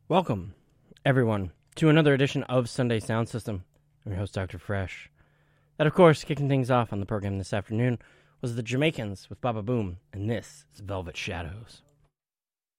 Welcome, everyone, to another edition of Sunday Sound System. I'm your host, Dr. Fresh. That, of course, kicking things off on the program this afternoon was the Jamaicans with Baba Boom, and this is Velvet Shadows.